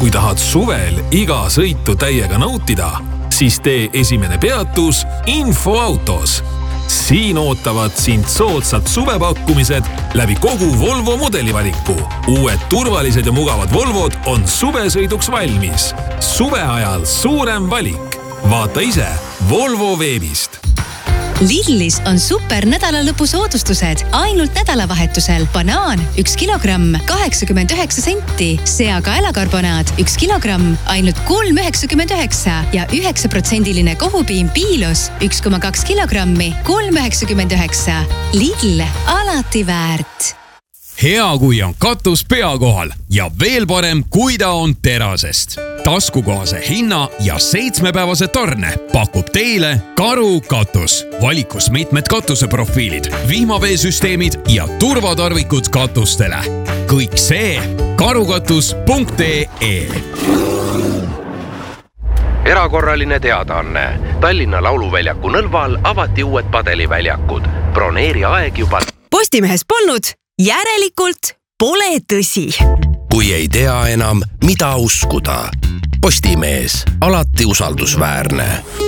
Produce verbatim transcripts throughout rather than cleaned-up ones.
kui tahad suvel iga sõitu täiega nautida, siis tee esimene peatus Infoautos. Siin ootavad sind soodsad suvepakkumised läbi kogu Volvo modelivaliku. Uued turvalised ja mugavad Volvod on suvesõiduks valmis. Suve ajal suurem valik. Vaata ise Volvo veebist. Lidlis on super nädalalõpu soodustused. Ainult nädalavahetusel banaan üks kilogramm kaheksakümmend üheksa senti, seakaelakarbonaat üks kilogramm ainult kolm üheksakümmend üheksa ja üheksa protsendiline kohupiim Piilos üks koma kaks kilogrammi kolm üheksakümmend üheksa. Lidl, alati väärt. Hea, kui on katus pea kohal ja veel parem, kui ta on terasest. Taskukohase hinna ja seitsmepäevase tarne pakub teile Karu katus. Valikus mitmed katuseprofiilid, vihmaveesüsteemid ja turvatarvikud katustele. Kõik see karukatus punkt ee. Erakorraline teadaanne. Tallinna Lauluväljaku Nõlval avati uued padeliväljakud. Broneeri aeg juba... Postimehes polnud, järelikult pole tõsi. Kui ei tea enam, mida uskuda. Postimees, alati usaldusväärne.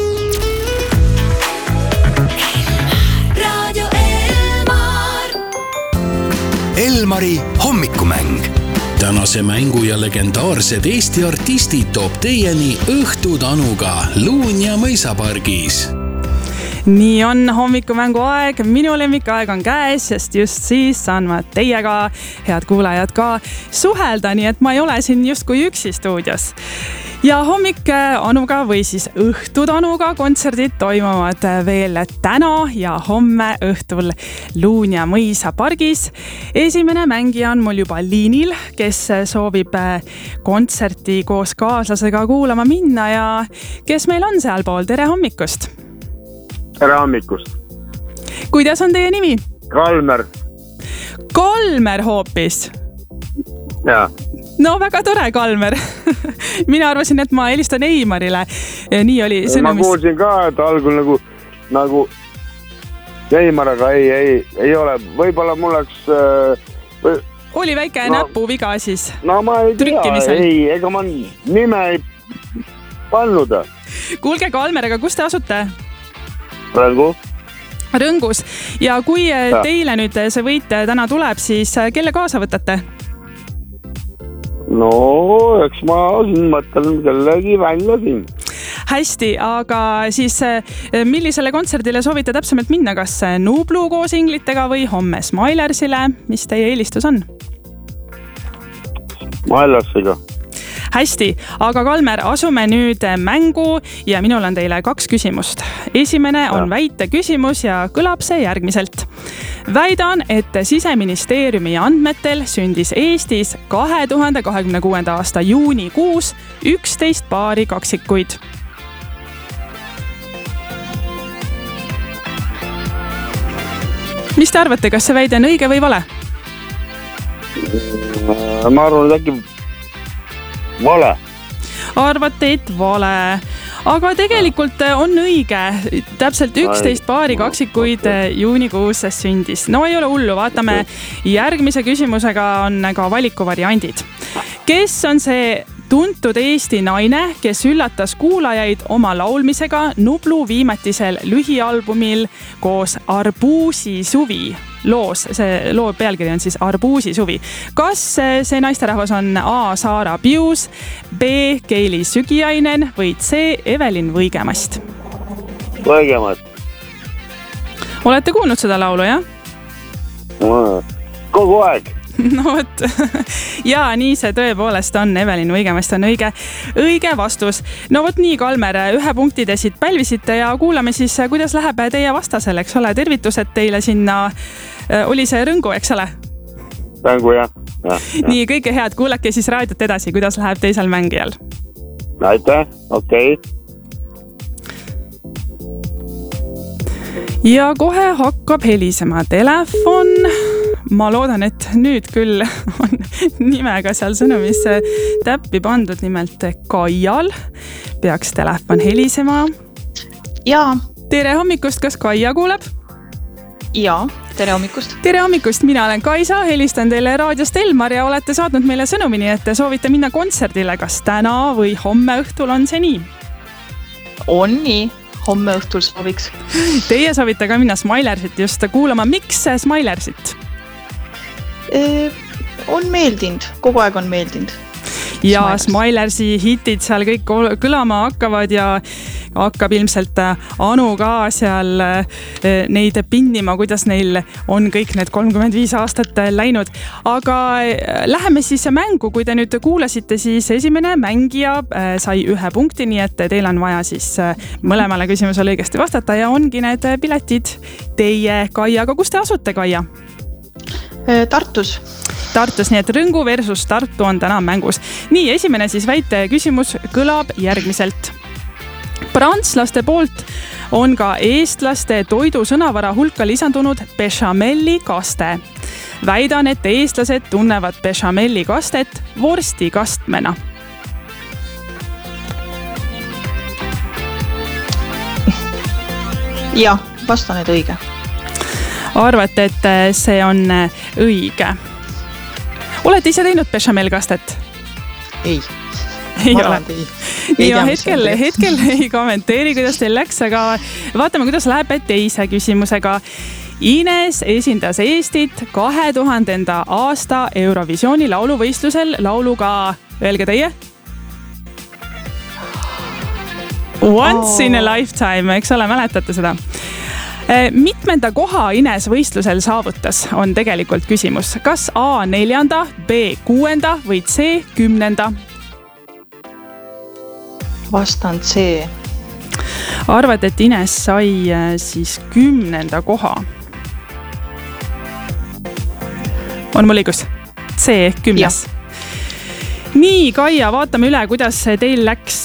Radio Elmar. Elmari hommikumäng. Tänase mängu ja legendaarsed Eesti artistid toob teieni Õhtutanuga Luun ja Mõisapargis. Nii on hommikumäängu aeg, minu lemmikaeg on käes, sest just siis saan ma teiega, head kuulajad, ka suhelda, nii et ma ei ole siin just kui üksi stuudios. Ja hommik Anuga või siis õhtud Anuga kontserdid toimuvad veel täna ja homme õhtul Luun ja Mõisapargis. Esimene mängija on mul juba liinil, kes soovib kontserti koos kaaslasega kuulama minna ja kes meil on seal pool. Tere hommikust! Tere hommikust. Kuidas on teie nimi? Kalmer. Kalmer hoopis? Jaa. No väga tore, Kalmer. Mina arvasin, et ma helistan Eimarile. Nii oli sõnumis. Ma kuulsin ka, et algul nagu, nagu Eimar, aga ei, ei, ei ole. Võib-olla mul läks... Või... Oli väike no, näpuviga siis? No ma ei tea, ei, ega ma nime ei pannud. Kuulge, Kalmer, aga kus te asute? Rõngu. Rõngus. Ja kui ja. teile nüüd see võit täna tuleb, siis kelle kaasa võtate? No, eks ma siin mõtlen kellegi välja siin. Hästi, aga siis millisele kontserdile soovite täpsemalt minna? Kas Nublu koos inglitega või homme Smilersile? Mis teie eelistus on? Smilersiga. Hästi, aga Kalmer, asume nüüd mängu ja minul on teile kaks küsimust. Esimene on väite küsimus ja kõlab see järgmiselt. Väidan, et Siseministeeriumi andmetel sündis Eestis kahe tuhande kahekümne kuuenda aasta juunikuus üksteist paari kaksikuid. Mis te arvate, kas see väide on õige või vale? Ma arvan, et äkki vale. Arvate, et vale. Aga tegelikult on õige. Täpselt üksteist paari kaksikuid juunikuus sündis. No ei ole hullu, vaatame. Järgmise küsimusega on ka valikuvariandid. Kes on see tuntud Eesti naine, kes üllatas kuulajaid oma laulmisega Nublu viimatisel lühialbumil koos Arbuusi suvi loos? See loo pealkiri on siis Arbuusi suvi. Kas see naisterahvas on A. Saara Pius, B. Keili Sügiainen või C. Evelin Võigemast? Võigemast. Olete kuulnud seda laulu, jah? Kogu aeg. No võt. Ja nii see tõepoolest on. Evelin Võigemast on õige, õige vastus. No võt nii, Kalmer, ühe punkti te siit pälvisite ja kuulame siis, kuidas läheb teie vastasel, eks ole. Tervitused teile sinna. Oli see Rõngu, eks ole? Rõngu, jah. Ja, ja. Nii, kõike head. Kuulake siis raadiot edasi, kuidas läheb teisel mängijal. Aitäh, okei. Ja kohe hakkab helisema telefon. Ma loodan, et nüüd küll on nimega seal sõnumis täppi pandud, nimelt Kaial. Peaks telefon helisema. Jaa. Tere hommikust, kas Kaia kuuleb? ja, tere hommikust. Tere hommikust, mina olen Kaisa, helistan teile raadiost Elmar ja olete saatnud meile sõnumi, nii et te soovite minna kontserdile, kas täna või homme õhtul on see nii? On nii, homme õhtul sooviks. Teie soovite ka minna Smilersit just kuulama, miks Smilersit? E, on meeldinud, kogu aeg on meeldinud. Ja Smilersi hitid seal kõik kõlama hakkavad ja hakkab ilmselt Anu ka seal neid pinnima, kuidas neil on kõik need kolmkümmend viis aastat läinud. Aga läheme siis mängu, kui te nüüd kuulasite, siis esimene mängija sai ühe punkti, nii et teil on vaja siis mõlemale küsimusele õigesti vastata ja ongi need piletid teie, Kaia. Aga kus te asute, Kaia? Tartus. Tartus, nii et Rõngu versus Tartu on täna mängus. Nii, esimene siis väite küsimus kõlab järgmiselt. Prantslaste poolt on ka eestlaste toidu sõnavara hulka lisandunud bechamelli kaste. Väidan, et eestlased tunnevad bechamelli kastet vorsti kastmena. Ja, vastan, et õige. Arvate, et see on õige. Olete ise teinud bechamel kastet? Ei. Ei ole. Ei ja hetkel, hetkel ei kommenteeri, kuidas teil läks, aga vaatame, kuidas läheb teise küsimusega. Ines esindas Eestit kahe tuhandenda aasta Eurovisiooni lauluvõistlusel lauluga, öelge teie? Once oh. in a lifetime, eks ole, mäletate seda? Mitmenda koha Ines võistlusel saavutas on tegelikult küsimus. Kas A neljanda, B kuuenda või C kümnenda? Vastan C. Arvad, et Ines sai siis kümnenda koha? On mul õigus? C kümnes. Ja. Nii, Kaia, vaatame üle, kuidas teil läks.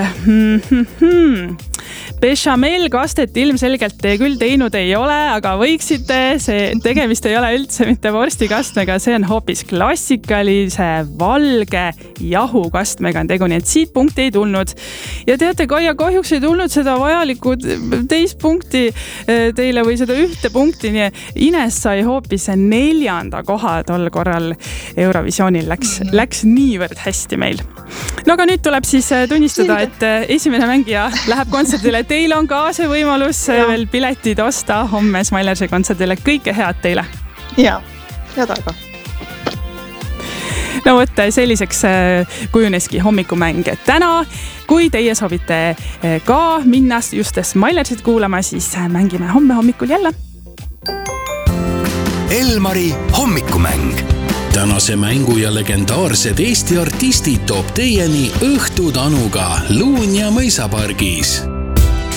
Bechamel kastet ilmselgelt te küll teinud ei ole, aga võiksite, see tegemist ei ole üldse mitte vorstikastmega, see on hoopis klassikalise valge jahukastmega on tegu, nii et siit punkti ei tulnud. Ja teate, Kaia, kahjuks ei tulnud seda vajalikku teist punkti teile või seda ühte punkti, nii Ines sai hoopis neljanda koha tol korral Eurovisioonil, läks, läks niivõrd hästi meil. No aga nüüd tuleb siis tunnistada, et esimene mängija läheb kontserdile. Teil on ka see võimalus ja. Veel piletid osta homme Smilersi kontserdile. Kõike head teile. Ja, head aega. No võt, selliseks kujuneski hommikumäng täna. Kui teie soovite ka minna just Smilersit kuulama, siis mängime homme hommikul jälle. Elmari hommikumäng. Tänase mängu ja legendaarsed Eesti artistid toob teieni Õhtud Anuga Luunja mõisapargis.